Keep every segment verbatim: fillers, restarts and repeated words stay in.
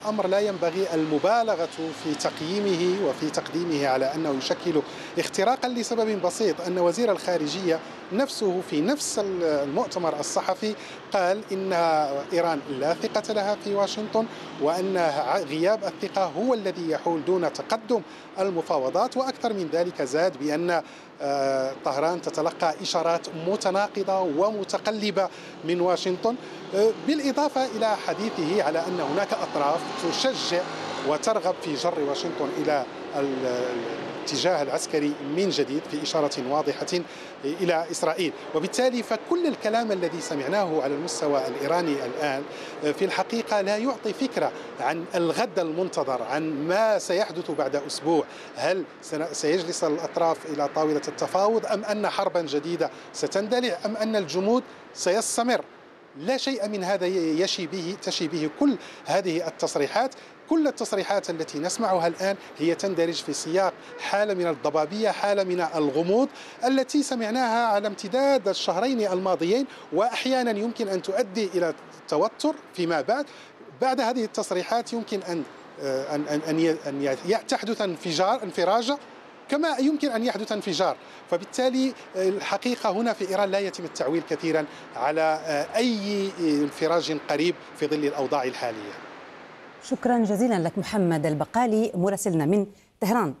أمر لا ينبغي المبالغة في تقييمه وفي تقديمه على أنه يشكل اختراقا لسبب بسيط، أن وزير الخارجية نفسه في نفس المؤتمر الصحفي قال إن إيران لا ثقة لها في واشنطن، وأن غياب الثقة هو الذي يحول دون تقدم المفاوضات. وأكثر من ذلك زاد بأن آه، طهران تتلقى إشارات متناقضة ومتقلبة من واشنطن، آه، بالإضافة إلى حديثه على أن هناك أطراف تشجع وترغب في جر واشنطن إلى الاتجاه العسكري من جديد، في إشارة واضحة إلى إسرائيل. وبالتالي فكل الكلام الذي سمعناه على المستوى الإيراني الآن في الحقيقة لا يعطي فكرة عن الغد المنتظر، عن ما سيحدث بعد أسبوع. هل سيجلس الأطراف إلى طاولة التفاوض، أم أن حربا جديدة ستندلع، أم أن الجمود سيستمر؟ لا شيء من هذا يشي به تشي به كل هذه التصريحات. كل التصريحات التي نسمعها الآن هي تندرج في سياق حالة من الضبابية، حالة من الغموض التي سمعناها على امتداد الشهرين الماضيين، وأحيانا يمكن أن تؤدي إلى توتر فيما بعد. بعد هذه التصريحات يمكن أن أن أن أن تحدث انفجار انفراجة، كما يمكن أن يحدث انفجار. فبالتالي الحقيقة هنا في إيران لا يتم التعويل كثيرا على أي انفراج قريب في ظل الأوضاع الحالية. شكرا جزيلا لك محمد البقالي مراسلنا من طهران.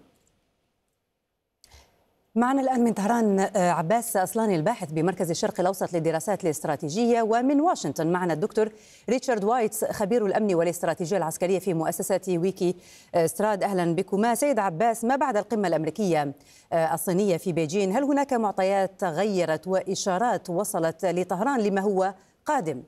معنا الآن من طهران عباس أصلاني الباحث بمركز الشرق الأوسط للدراسات الاستراتيجية، ومن واشنطن معنا الدكتور ريتشارد وايتس خبير الأمن والاستراتيجية العسكرية في مؤسسة ويكي ستراد. أهلا بكما. سيد عباس، ما بعد القمة الأمريكية الصينية في بيجين، هل هناك معطيات تغيرت وإشارات وصلت لطهران لما هو قادم؟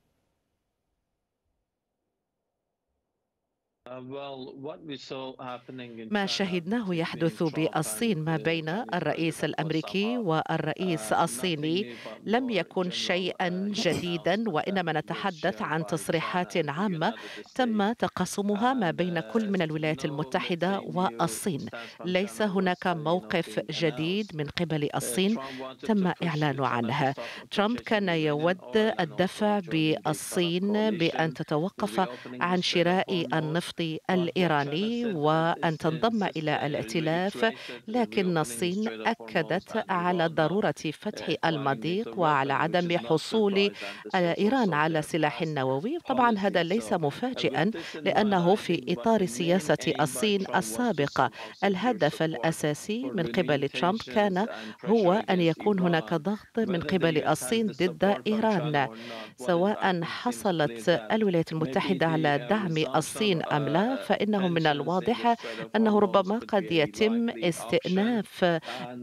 ما شهدناه يحدث بالصين ما بين الرئيس الأمريكي والرئيس الصيني لم يكن شيئا جديدا، وإنما نتحدث عن تصريحات عامة تم تقاسمها ما بين كل من الولايات المتحدة والصين. ليس هناك موقف جديد من قبل الصين تم إعلان عنه. ترامب كان يود الدفع بالصين بأن تتوقف عن شراء النفط الإيراني وأن تنضم إلى الائتلاف، لكن الصين أكدت على ضرورة فتح المضيق وعلى عدم حصول إيران على سلاح نووي. طبعا هذا ليس مفاجئا، لأنه في إطار سياسة الصين السابقة. الهدف الأساسي من قبل ترامب كان هو أن يكون هناك ضغط من قبل الصين ضد إيران، سواء حصلت الولايات المتحدة على دعم الصين أم لا. فإنه من الواضح أنه ربما قد يتم استئناف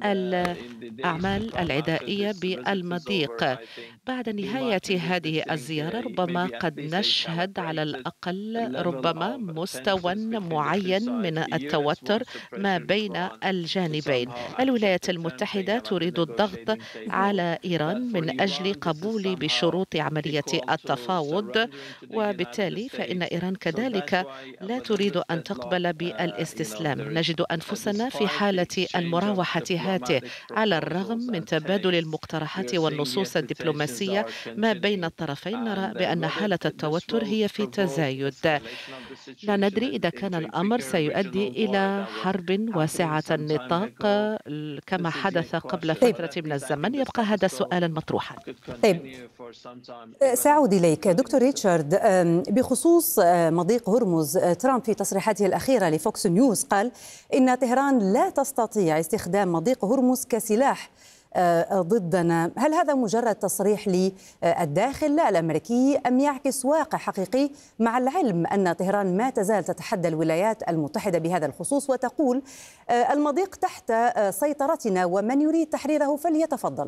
الأعمال العدائية بالمضيق بعد نهاية هذه الزيارة. ربما قد نشهد على الأقل ربما مستوى معين من التوتر ما بين الجانبين. الولايات المتحدة تريد الضغط على إيران من أجل قبول بشروط عملية التفاوض، وبالتالي فإن إيران كذلك لا تريد أن تقبل بالاستسلام. نجد أنفسنا في حالة المراوحة هاته على الرغم من تبادل المقترحات والنصوص الدبلوماسية ما بين الطرفين. نرى بأن حالة التوتر هي في تزايد. لا ندري إذا كان الأمر سيؤدي إلى حرب واسعة النطاق كما حدث قبل فترة من الزمن. يبقى هذا سؤالا مطروحا. طيب، سأعود إليك دكتور ريتشارد بخصوص مضيق هرمز. ترامب في تصريحاته الأخيرة لفوكس نيوز قال إن طهران لا تستطيع استخدام مضيق هرمز كسلاح ضدنا. هل هذا مجرد تصريح للداخل الأمريكي أم يعكس واقع حقيقي، مع العلم أن طهران ما تزال تتحدى الولايات المتحدة بهذا الخصوص وتقول المضيق تحت سيطرتنا ومن يريد تحريره فليتفضل؟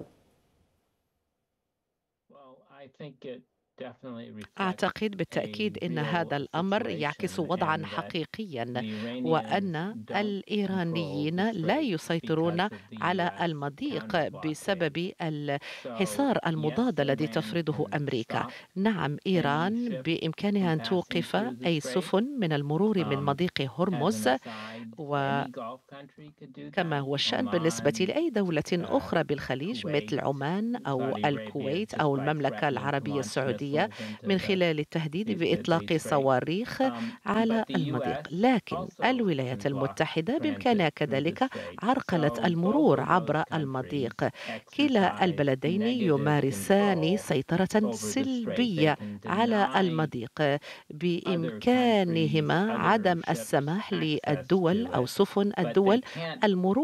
أعتقد بالتأكيد أن هذا الأمر يعكس وضعا حقيقيا، وأن الإيرانيين لا يسيطرون على المضيق بسبب الحصار المضاد الذي تفرضه أمريكا. نعم، إيران بإمكانها أن توقف أي سفن من المرور من مضيق هرمز، وكما هو الشأن بالنسبة لأي دولة أخرى بالخليج مثل عمان أو الكويت أو المملكة العربية السعودية السعودية من خلال التهديد بإطلاق صواريخ على المضيق، لكن الولايات المتحدة بإمكانها كذلك عرقلة المرور عبر المضيق. كلا البلدين يمارسان سيطرة سلبية على المضيق، بإمكانهما عدم السماح للدول أو سفن الدول المرور